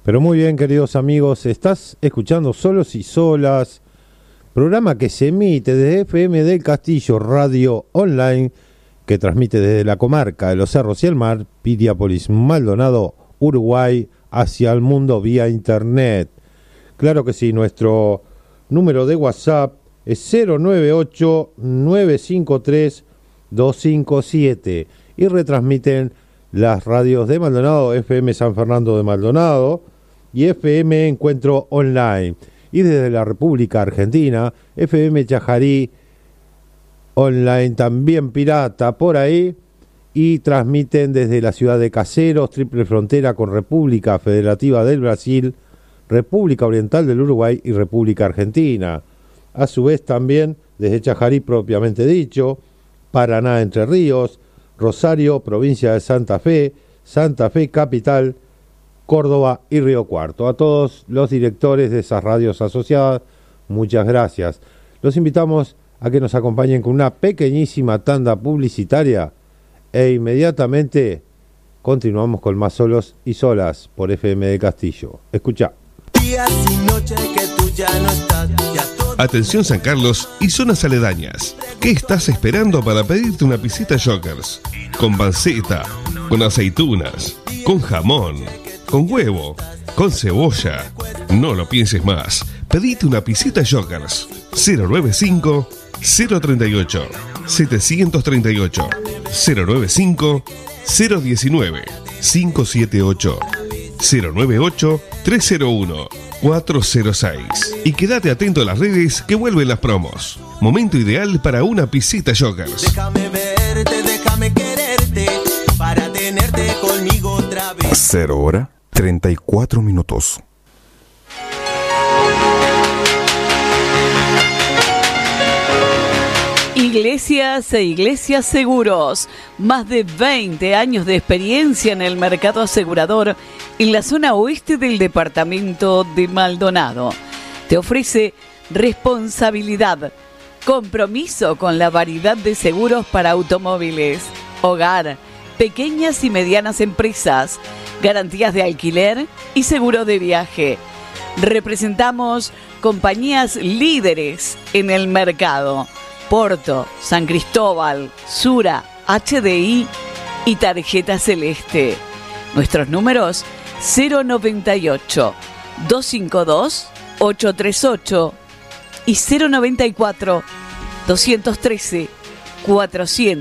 Pero muy bien, queridos amigos, estás escuchando Solos y Solas, programa que se emite desde FM del Castillo, radio online, que transmite desde la comarca de los Cerros y el Mar, Piriápolis, Maldonado, Uruguay, hacia el mundo vía internet. Claro que sí, nuestro número de WhatsApp es 098-953-257 y retransmiten las radios de Maldonado, FM San Fernando de Maldonado y FM Encuentro Online. Y desde la República Argentina, FM Chajarí Online, también pirata por ahí, y transmiten desde la ciudad de Caseros, triple frontera con República Federativa del Brasil, República Oriental del Uruguay y República Argentina. A su vez también desde Chajarí propiamente dicho, Paraná Entre Ríos, Rosario, provincia de Santa Fe capital, Córdoba y Río Cuarto. A todos los directores de esas radios asociadas, muchas gracias. Los invitamos a que nos acompañen con una pequeñísima tanda publicitaria e inmediatamente continuamos con más Solos y Solas por FM de Castillo. Escucha. Días y noches que tú ya no estás, Atención San Carlos y zonas aledañas. ¿Qué estás esperando para pedirte una pisita Jokers? Con panceta, con aceitunas, con jamón, con huevo, con cebolla. No lo pienses más. Pedite una pisita Jokers. 095 038 738 095 019 578 098 301 406. Y quédate atento a las redes que vuelven las promos. Momento ideal para una pisita Jokers. Déjame verte, déjame quererte, para tenerte conmigo otra vez. 0:34. Iglesias e Iglesias Seguros, más de 20 años de experiencia en el mercado asegurador en la zona oeste del departamento de Maldonado. Te ofrece responsabilidad, compromiso con la variedad de seguros para automóviles, hogar, pequeñas y medianas empresas, garantías de alquiler y seguro de viaje. Representamos compañías líderes en el mercado: Porto, San Cristóbal, Sura, HDI y Tarjeta Celeste. Nuestros números 098 252 838 y 094 213 400.